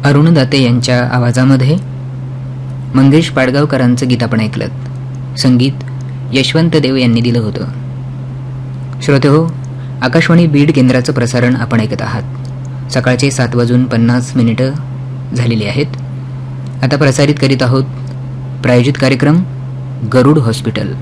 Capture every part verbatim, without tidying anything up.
अरुण दाते यांच्या आवाजामध्ये मंगेश पाडगावकरांचं गीत आपण ऐकलं. संगीत यशवंत देव यांनी दिलं होतं. श्रोतेहो, आकाशवाणी बीड केंद्राचं प्रसारण आपण ऐकत आहात. सकाळचे सात वाजून पन्नास मिनिटं झालेली आहेत. आता प्रसारित करीत आहोत प्रायोजित कार्यक्रम गरुड हॉस्पिटल.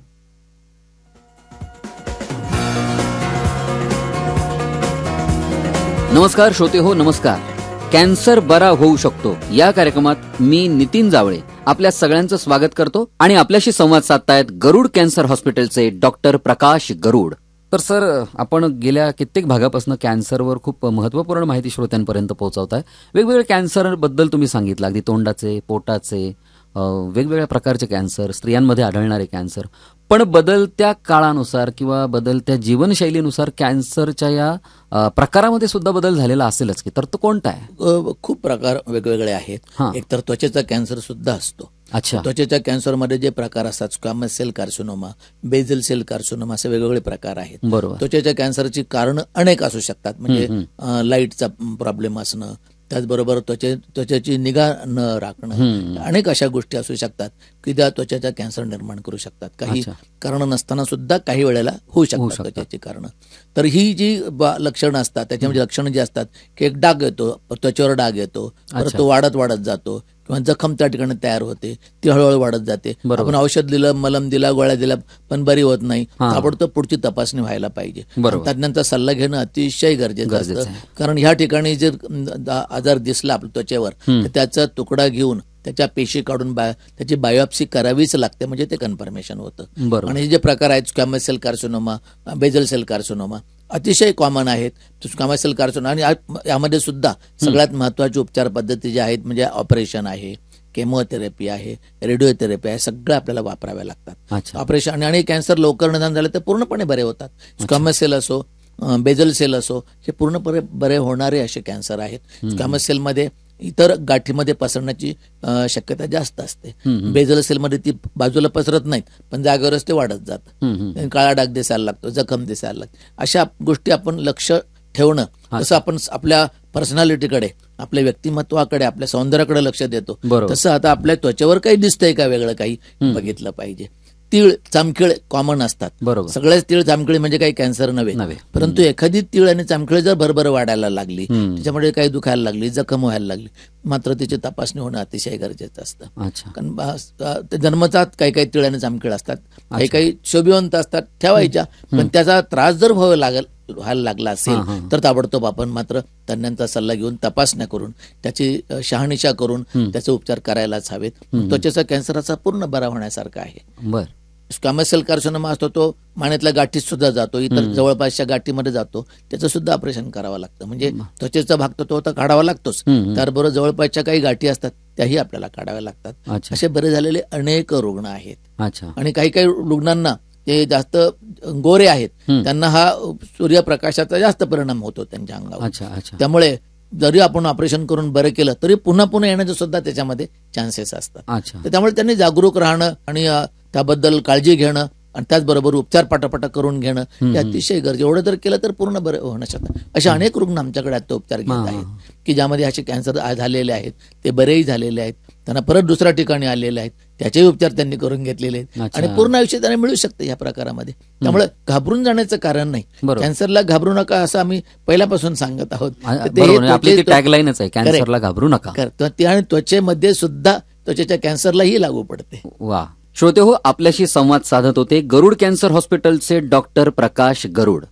नमस्कार श्रोते हो, नमस्कार. कॅन्सर बरा होऊ शकतो या कार्यक्रमात मी नितीन जावळे आपल्या सगळ्यांचं स्वागत करतो आणि आपल्याशी संवाद साधतायत गरुड कॅन्सर हॉस्पिटलचे डॉक्टर प्रकाश गरुड. तर सर, आपण गेल्या कित्येक भागापासून कॅन्सरवर खूप महत्वपूर्ण माहिती श्रोत्यांपर्यंत पोहोचवताय. वेगवेगळ्या कॅन्सर बद्दल तुम्ही सांगितलं, अगदी तोंडाचे, पोटाचे, वेगवेगळ्या प्रकारचे कॅन्सर, स्त्रियांमध्ये आढळणारे कॅन्सर. पण बदलत्या काळानुसार किंवा बदलत्या जीवनशैलीनुसार कॅन्सरच्या या प्रकारामध्ये सुद्धा बदल झालेला असेलच की, तर तो कोणता आहे? खूप प्रकार वेगवेगळे आहेत. एक तर त्वचेचा कॅन्सर सुद्धा असतो. अच्छा. त्वचेच्या कॅन्सरमध्ये जे प्रकार असतात, squamous sale carcinoma, बेझल sale carcinoma, असे वेगवेगळे प्रकार आहेत. बरोबर. त्वचेच्या कॅन्सरची कारण अनेक असू शकतात. म्हणजे लाईटचा प्रॉब्लेम असणं, त्याचबरोबर त्वचे त्वचेची निगा न राखणं, अनेक अशा गोष्टी असू शकतात की त्या त्वचेचा कॅन्सर निर्माण करू शकतात. काही कारण नसताना सुद्धा काही वेळेला होऊ शकतात त्वचेची कारण. तर ही जी लक्षणं असतात, त्याच्यामध्ये लक्षणं जी असतात की एक डाग येतो, त्वचेवर डाग येतो, परत तो वाढत वाढत जातो किंवा जखम त्या ठिकाणी तयार होते, ती हळूहळू वाढत जाते. आपण औषध दिलं, मलम दिला, गोळ्या दिला, पण बरी होत नाही. ताबडतोब पुढची तपासणी व्हायला पाहिजे. तज्ञांचा सल्ला घेणं अतिशय गरजेचं असतं. कारण ह्या ठिकाणी जर आजार दिसला आपल्या त्वचेवर, तर त्याचा तुकडा घेऊन त्याच्या पेशी काढून त्याची बायोप्सी करावीच लागते, म्हणजे ते कन्फर्मेशन होतं. आणि जे प्रकार आहेत, squamous sale carcinoma, बेझल sale carcinoma, अतिशय कॉमन आहेत. स्क्वॅमस सेल कार्सिनोमा आणि यामध्ये सुद्धा सगळ्यात महत्वाची उपचार पद्धती ज्या आहेत, म्हणजे ऑपरेशन आहे, केमोथेरपी आहे, रेडिओथेरपी आहे, सगळं आपल्याला वापराव्या लागतात. ऑपरेशन आणि कॅन्सर लवकर निदान झालं तर पूर्णपणे बरे होतात. स्क्वॅमस सेल असो, बेझल सेल असो, हे पूर्णपणे बरे होणारे असे कॅन्सर आहेत. स्क्वॅमस सेलमध्ये इतर गाठीमध्ये पसरण्याची शक्यता जास्त असते. बेझल सेलमध्ये ती बाजूला पसरत नाहीत, पण जागेवरच ते वाढत जातं. काळा डाग दिसायला लागतो, जखम दिसायला लागते. अशा गोष्टी आपण लक्ष ठेवणं, जसं आपण आपल्या पर्सनॅलिटीकडे, आपल्या व्यक्तिमत्वाकडे, आपल्या सौंदर्याकडे लक्ष देतो, तसं आता आपल्या त्वचेवर काही दिसतंय का वेगळं काही बघितलं पाहिजे. तीळ, चामखीळ कॉमन असतात. बरोबर. सगळ्याच तीळ, चामखीळ म्हणजे काही कॅन्सर नव्हे, परंतु एखादी तीळ आणि चामखीळ जर भरभर वाढायला लागली, त्याच्यामध्ये काही दुखायला लागली, जखम व्हायला लागली, मात्र त्याची तपासणी होणं अतिशय गरजेचं असतं. कारण जन्मजात काही काही तीळ आणि चामखीळ असतात, काही काही शोभिवंत असतात, ठेवायच्या, पण त्याचा त्रास जर व्हावा लागेल व्हायला लागला असेल तर ताबडतोब आपण मात्र तज्ञांचा सल्ला घेऊन तपासण्या करून त्याची शहानिशा करून त्याचे उपचार करायलाच हवेत. त्वचेचा कॅन्सरचा पूर्ण बरा होण्यासारखा आहे. बर. स्क्वॅमस सेल कार्सिनोमा असतो तो मानेतल्या गाठीत सुद्धा जातो, इतर जवळपासच्या गाठीमध्ये जातो, त्याचं सुद्धा ऑपरेशन करावं लागतं. म्हणजे त्वचेचा भाग तो तो काढावा लागतोच, त्याबरोबर जवळपासच्या काही गाठी असतात त्याही आपल्याला काढाव्या लागतात. असे बरे झालेले अनेक रुग्ण आहेत. आणि काही काही रुग्णांना ते जास्त गोरे आहेत, त्यांना हा सूर्यप्रकाशाचा जास्त परिणाम होतो त्यांच्या अंगावर. त्यामुळे जरी आपण ऑपरेशन करून बरं केलं तरी पुन्हा पुन्हा येण्याचे सुद्धा त्याच्यामध्ये चान्सेस असतात. त्यामुळे त्यांनी जागरूक राहणं आणि त्याबद्दल काळजी घेणं आणि त्याचबरोबर उपचार पटापटा करून घेणं हे अतिशय गरजेचं. एवढं जर केलं तर पूर्ण बरं होणं शकतं. असे अनेक रुग्ण आमच्याकडे आता उपचार घेत आहेत की ज्यामध्ये असे कॅन्सर झालेले आहेत, ते बरेही झालेले आहेत, त्यांना परत दुसऱ्या ठिकाणी आलेले आहेत, त्याचेही उपचार त्यांनी करून घेतलेले आहेत आणि पूर्ण आयुष्य त्यांना मिळू शकतं या प्रकारामध्ये. त्यामुळे घाबरून जाण्याचं कारण नाही. कॅन्सरला घाबरू नका असं आम्ही पहिल्यापासून सांगत आहोत. टॅगलाईनच आहे, कॅन्सरला घाबरू नका. आणि त्वचेमध्ये सुद्धा त्वचेच्या कॅन्सरलाही लागू पडते. वा. श्रोते हो, आपल्याशी संवाद साधत होते गरुड कॅन्सर हॉस्पिटलचे डॉक्टर प्रकाश गरुड.